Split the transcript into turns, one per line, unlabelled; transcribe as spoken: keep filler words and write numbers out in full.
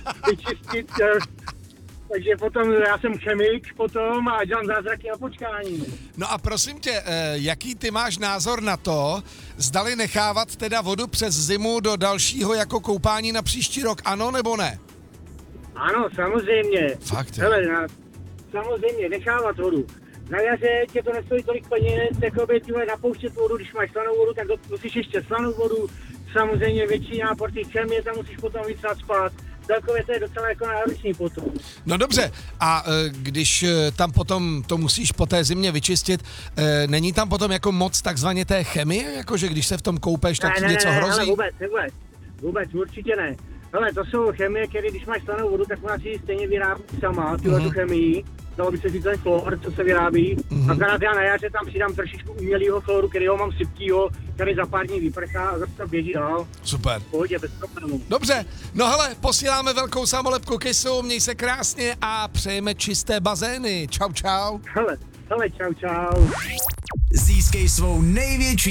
vyčistit. Takže potom já jsem chemik potom a dělám zázraky na počkání.
No a prosím tě, jaký ty máš názor na to, zdali nechávat teda vodu přes zimu do dalšího jako koupání na příští rok, ano nebo ne?
Ano, samozřejmě.
Fakt, jo.
Hele, na, samozřejmě, nechávat vodu. Na jaře tě to nestojí tolik peněz, jakoby tyhle napouštět vodu, když máš slanou vodu, tak musíš ještě slanou vodu. Samozřejmě větší nápor těch chemie, tam musíš potom víc nadspat. Celkově to je docela jako náročný potom.
No dobře, a e, když e, tam potom to musíš po té zimě vyčistit, e, není tam potom jako moc takzvaně té chemie, jakože když se v tom koupeš, tak
ne,
ti
ne,
něco
ne,
hrozí?
Ne, vůbec, vůbec, vůbec, určitě ne. Hele, to jsou chemie, které když máš slanou vodu, tak ona si stejně vyrábí sama, tyhle mm-hmm. tu chemii. Dalo by se říct ten chlor, co se vyrábí. Mm-hmm. Akorát já na jaře tam přidám trošičku umělého chloru, kterýho mám sypkýho, který za pár dní vyprchá a zase to běží dál.
Super.
Pohodě, bez problémů.
Dobře, no hele, posíláme velkou samolepku Kissu, měj se krásně a přejeme čisté bazény. Čau, čau.
Hele, hele, čau, čau.
Získej svou největší